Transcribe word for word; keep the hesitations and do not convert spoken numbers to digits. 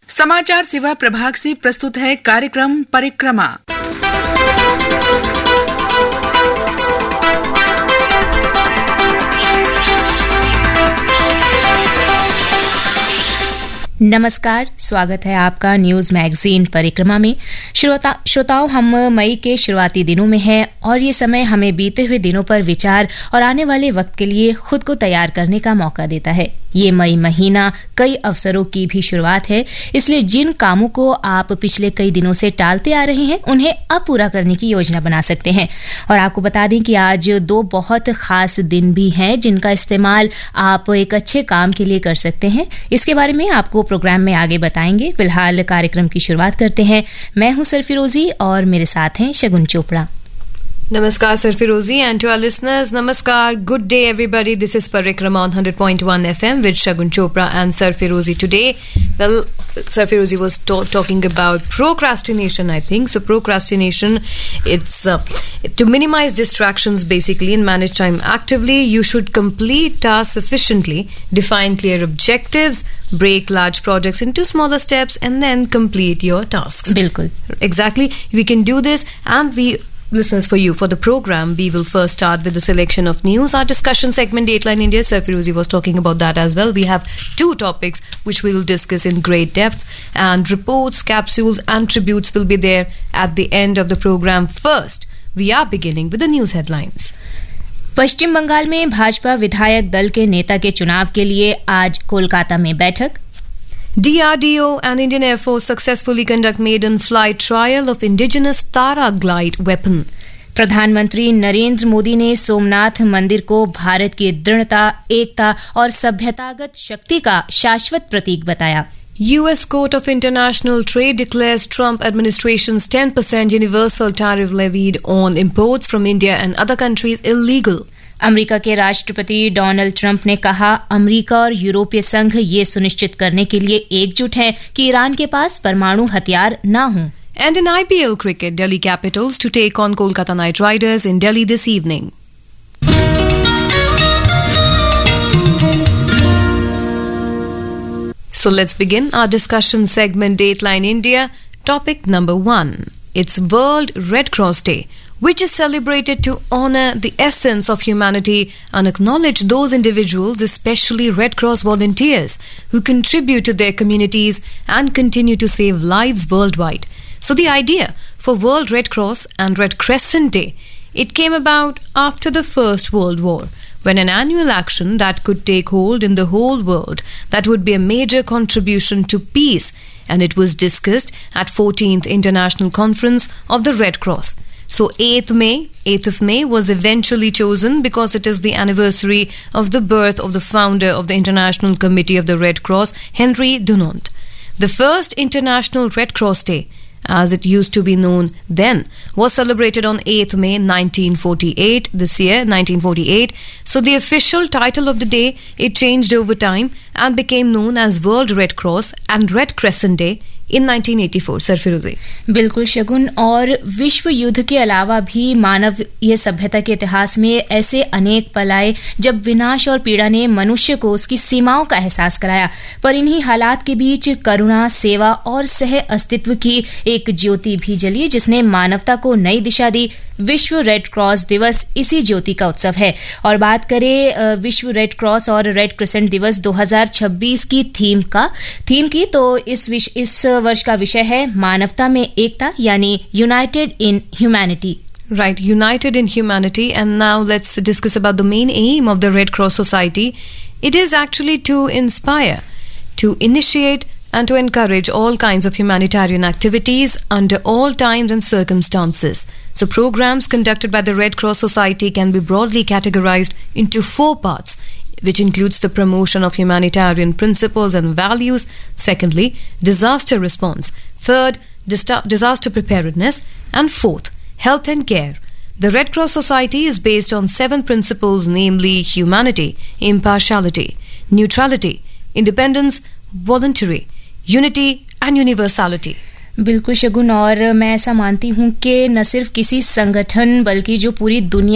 समाचार सेवा प्रभाग से प्रस्तुत है कार्यक्रम परिक्रमा। नमस्कार, स्वागत है आपका न्यूज मैगजीन परिक्रमा में। श्रोता श्रोताओं हम मई के शुरुआती दिनों में हैं और ये समय हमें बीते हुए दिनों पर विचार और आने वाले वक्त के लिए खुद को तैयार करने का मौका देता है। ये मई महीना कई अवसरों की भी शुरुआत है, इसलिए जिन कामों को आप पिछले कई दिनों से टालते आ रहे हैं उन्हें अब पूरा करने की योजना बना सकते हैं। और आपको बता दें कि आज दो बहुत खास दिन भी हैं जिनका इस्तेमाल आप एक अच्छे काम के लिए कर सकते हैं। इसके बारे में आपको प्रोग्राम में आगे बताएंगे। फिलहाल कार्यक्रम की शुरुआत करते हैं। मैं हूं सरफिरोजी और मेरे साथ हैं शगुन Chopra. Namaskar, Sir Firozi, and to our listeners, Namaskar, good day everybody. This is Parikrama on one hundred point one F M with Shagun Chopra and Sir Firozi today. Well, Sir Firozi was to- talking about procrastination, I think. So procrastination, it's uh, to minimize distractions basically and manage time actively. You should complete tasks efficiently, define clear objectives, break large projects into smaller steps and then complete your tasks. बिल्कुल Exactly. We can do this, and we listeners, for you, for the program, we will first start with the selection of news. Our discussion segment, Dateline India, Sir Firozi was talking about that as well. We have two topics which we will discuss in great depth, and reports, capsules and tributes will be there at the end of the program. First, we are beginning with the news headlines. पश्चिम बंगाल में भाजपा विधायक दल के नेता के चुनाव के लिए आज कोलकाता में बैठक। D R D O and Indian Air Force successfully conduct maiden flight trial of indigenous Tara glide weapon. प्रधानमंत्री नरेंद्र मोदी ने सोमनाथ मंदिर को भारत की दृढ़ता, एकता और सभ्यतागत शक्ति का शाश्वत प्रतीक बताया। U S Court of International Trade declares Trump administration's ten percent universal tariff levied on imports from India and other countries illegal. America के राष्ट्रपति डोनाल्ड ट्रंप ने कहा, अमेरिका और यूरोपीय संघ ये सुनिश्चित करने के लिए एकजुट हैं कि ईरान के पास परमाणु हथियार न हों। And in I P L cricket, Delhi Capitals to take on Kolkata Knight Riders in Delhi this evening. So let's begin our discussion segment, Dateline India. Topic number one. It's World Red Cross Day, which is celebrated to honor the essence of humanity and acknowledge those individuals, especially Red Cross volunteers, who contribute to their communities and continue to save lives worldwide. So the idea for World Red Cross and Red Crescent Day, it came about after the First World War, when an annual action that could take hold in the whole world that would be a major contribution to peace, and it was discussed at fourteenth International Conference of the Red Cross. So eighth of May was eventually chosen because it is the anniversary of the birth of the founder of the International Committee of the Red Cross, Henry Dunant. The first International Red Cross Day, as it used to be known then, was celebrated on eighth of May nineteen forty-eight, this year, nineteen forty-eight. So the official title of the day, it changed over time and became known as World Red Cross and Red Crescent Day in nineteen eighty-four. Sir फिरोजी। बिल्कुल शगुन, और विश्व युद्ध के अलावा भी मानव ये सभ्यता के इतिहास में ऐसे अनेक पल आए जब विनाश और पीड़ा ने मनुष्य को उसकी सीमाओं का एहसास कराया, पर इन्हीं हालात के बीच करुणा, सेवा और सह अस्तित्व की एक ज्योति भी जली जिसने मानवता को नई दिशा दी। विश्व रेड क्रॉस दिवस इसी ज्योति का उत्सव है। और बात करें विश्व रेड क्रॉस और रेड क्रिसेंट दिवस दो हज़ार छब्बीस की थीम का थीम की तो इस विश, इस वर्ष का विषय है मानवता में एकता, यानी United in humanity. Right, united in humanity. And now let's discuss about the main aim of the Red Cross Society. It is actually to inspire, to initiate and to encourage all kinds of humanitarian activities under all times and circumstances. So programs conducted by the Red Cross Society can be broadly categorized into four parts, which includes the promotion of humanitarian principles and values. Secondly, disaster response. Third, dista- disaster preparedness. And fourth, health and care. The Red Cross Society is based on seven principles, namely humanity, impartiality, neutrality, independence, voluntary, unity and universality. बिल्कुल शगुन, और मैं ऐसा मानती हूँ कि न सिर्फ किसी संगठन बल्कि जो पूरी दुनिया